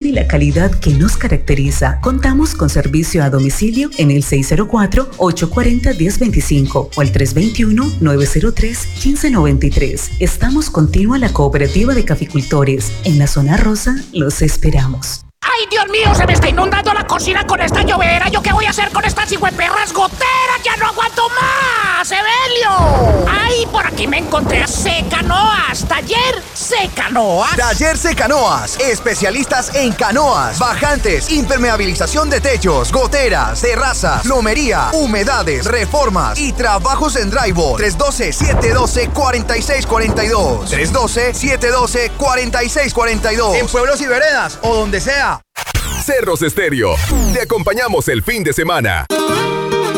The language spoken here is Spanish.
y la calidad que nos caracteriza. Contamos con servicio a domicilio en el 604-840-1025 o el 321-903-1593. Estamos contigo a la Cooperativa de Caficultores. En la zona rosa los esperamos. ¡Ay, Dios mío! ¡Se me está inundando la cocina con esta llovera! ¿Yo qué voy a hacer con estas hijueperras goteras? ¡Ya no aguanto más! ¡Evelio! ¡Ay, por aquí me encontré a Secanoas! ¡Taller Secanoas! Taller Secanoas. Especialistas en canoas, bajantes, impermeabilización de techos, goteras, terrazas, plomería, humedades, reformas y trabajos en drywall. 312-712-4642. 312-712-4642. En pueblos y veredas o donde sea. Cerros Estéreo. Te acompañamos el fin de semana.